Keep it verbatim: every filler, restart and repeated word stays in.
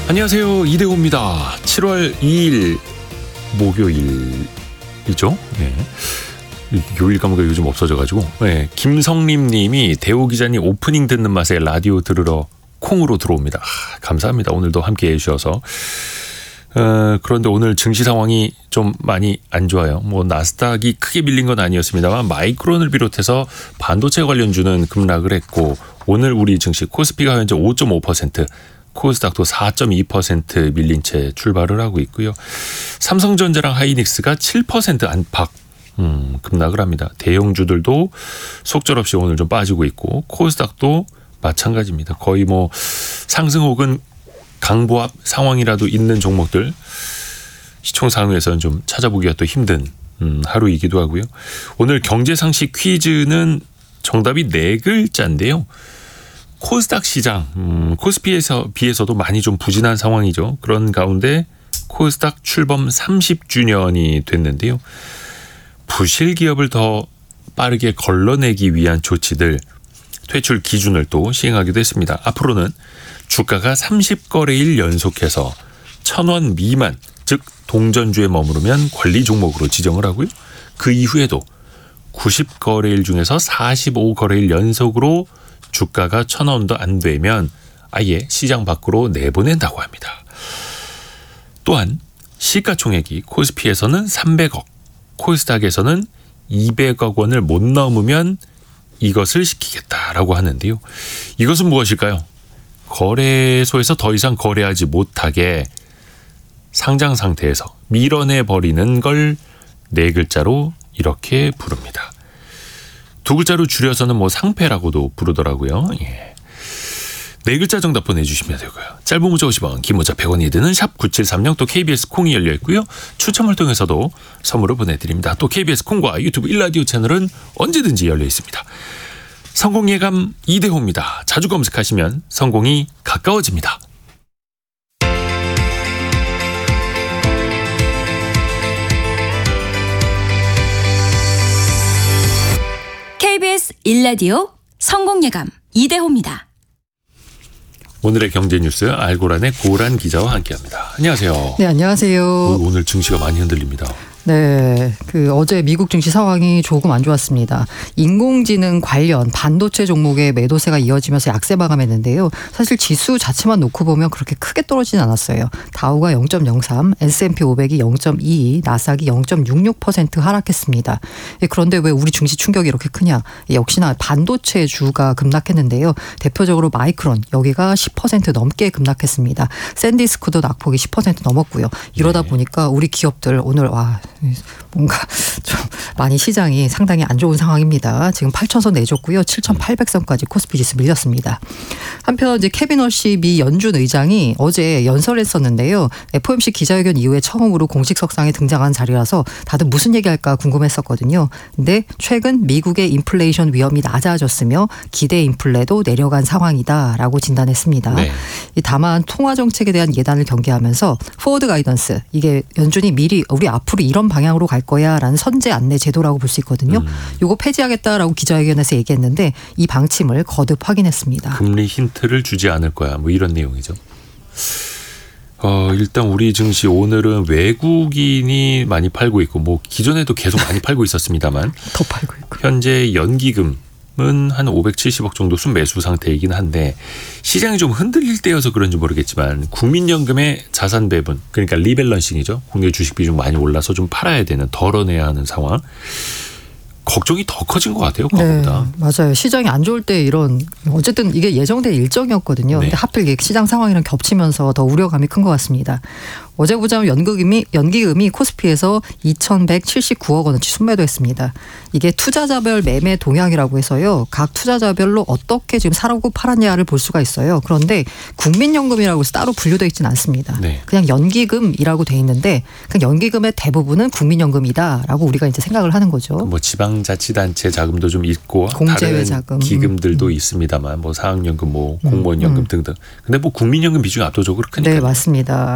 안녕하세요, 이대호입니다. 칠월 이일 목요일이죠. 네. 요일 감각이 요즘 없어져가지고. 네. 김성림 님이 대호 기자님 오프닝 듣는 맛에 라디오 들으러 콩으로 들어옵니다. 아, 감사합니다. 오늘도 함께 해주셔서. 어, 그런데 오늘 증시 상황이 좀 많이 안 좋아요. 뭐 나스닥이 크게 밀린 건 아니었습니다만 마이크론을 비롯해서 반도체 관련주는 급락을 했고, 오늘 우리 증시 코스피가 현재 오 점 오 퍼센트, 코스닥도 사 점 이 퍼센트 밀린 채 출발을 하고 있고요. 삼성전자랑 하이닉스가 칠 퍼센트 안팎 음, 급락을 합니다. 대형주들도 속절없이 오늘 좀 빠지고 있고, 코스닥도 마찬가지입니다. 거의 뭐 상승 혹은 강보합 상황이라도 있는 종목들, 시총상에서는 좀 찾아보기가 또 힘든 음, 하루이기도 하고요. 오늘 경제상식 퀴즈는 정답이 네 글자인데요. 코스닥 시장, 음, 코스피에서 비해서도 많이 좀 부진한 상황이죠. 그런 가운데 코스닥 출범 삼십 주년이 됐는데요. 부실 기업을 더 빠르게 걸러내기 위한 조치들, 퇴출 기준을 또 시행하기도 했습니다. 앞으로는 주가가 삼십 거래일 연속해서 천 원 미만, 즉 동전주에 머무르면 관리 종목으로 지정을 하고요. 그 이후에도 구십 거래일 중에서 사십오 거래일 연속으로 주가가 천 원도 안 되면 아예 시장 밖으로 내보낸다고 합니다. 또한 시가총액이 코스피에서는 삼백억, 코스닥에서는 이백억 원을 못 넘으면 이것을 시키겠다라고 하는데요. 이것은 무엇일까요? 거래소에서 더 이상 거래하지 못하게 상장 상태에서 밀어내버리는 걸 네 글자로 이렇게 부릅니다. 두 글자로 줄여서는 뭐 상패라고도 부르더라고요. 예. 네 글자 정답 보내주시면 되고요. 짧은 문자 오십 원, 긴 문자 백 원이 드는 샵 구칠삼공, 또 케이비에스 콩이 열려 있고요. 추첨을 통해서도 선물을 보내드립니다. 또 케이비에스 콩과 유튜브 일라디오 채널은 언제든지 열려 있습니다. 성공예감 이대호입니다. 자주 검색하시면 성공이 가까워집니다. 케이비에스 일라디오 성공예감 이대호입니다. 오늘의 경제뉴스 알고란의 고란 기자와 함께합니다. 안녕하세요. 네, 안녕하세요. 오늘 증시가 많이 흔들립니다. 네, 그 어제 미국 증시 상황이 조금 안 좋았습니다. 인공지능 관련 반도체 종목의 매도세가 이어지면서 약세 마감했는데요. 사실 지수 자체만 놓고 보면 그렇게 크게 떨어지진 않았어요. 다우가 영 점 영삼, 에스 앤 피 오백이 영 점 이이, 나스닥이 영 점 육육 퍼센트 하락했습니다. 그런데 왜 우리 증시 충격이 이렇게 크냐? 역시나 반도체 주가 급락했는데요. 대표적으로 마이크론, 여기가 십 퍼센트 넘게 급락했습니다. 샌디스크도 낙폭이 십 퍼센트 넘었고요. 이러다 네. 보니까 우리 기업들 오늘 와 뭔가 좀 많이 시장이 상당히 안 좋은 상황입니다. 지금 팔천 선 내줬고요. 칠천팔백 선까지 코스피 지수 밀렸습니다. 한편 이제 케빈 월시 미 연준 의장이 어제 연설을 했었는데요. 에프 오 엠 씨 기자회견 이후에 처음으로 공식 석상에 등장한 자리라서 다들 무슨 얘기할까 궁금했었거든요. 근데 최근 미국의 인플레이션 위험이 낮아졌으며 기대 인플레도 내려간 상황이다라고 진단했습니다. 네. 다만 통화 정책에 대한 예단을 경계하면서 포워드 가이던스, 이게 연준이 미리 우리 앞으로 이런 방향으로 갈 거야라는 선제 안내 제도라고 볼 수 있거든요. 이거 음. 폐지하겠다라고 기자회견에서 얘기했는데 이 방침을 거듭 확인했습니다. 금리 힌트를 주지 않을 거야, 뭐 이런 내용이죠. 어, 일단 우리 증시 오늘은 외국인이 많이 팔고 있고, 뭐 기존에도 계속 많이 팔고 있었습니다만 더 팔고 있고, 현재 연기금은 한 오백칠십억 정도 순매수 상태이긴 한데, 시장이 좀 흔들릴 때여서 그런지 모르겠지만 국민연금의 자산 배분, 그러니까 리밸런싱이죠. 국내 주식 비중 많이 올라서 좀 팔아야 되는, 덜어내야 하는 상황, 걱정이 더 커진 것 같아요, 과거보다. 네, 맞아요. 시장이 안 좋을 때 이런, 어쨌든 이게 예정된 일정이었거든요. 네. 근데 하필 이게 시장 상황이랑 겹치면서 더 우려감이 큰 것 같습니다. 어제 보자면 연기금이, 연기금이 코스피에서 이천백칠십구억 원어치 순매도했습니다. 이게 투자자별 매매 동향이라고 해서요. 각 투자자별로 어떻게 지금 사라고 팔았냐를 볼 수가 있어요. 그런데 국민연금이라고 해서 따로 분류되어 있지는 않습니다. 네. 그냥 연기금이라고 돼 있는데 그 연기금의 대부분은 국민연금이다라고 우리가 이제 생각을 하는 거죠. 뭐 지방자치단체 자금도 좀 있고 공제회 다른 자금, 기금들도 음. 있습니다만 뭐 사학연금, 뭐 공무원연금 음. 등등. 근데 뭐 국민연금 비중이 압도적으로 크니까. 네, 맞습니다.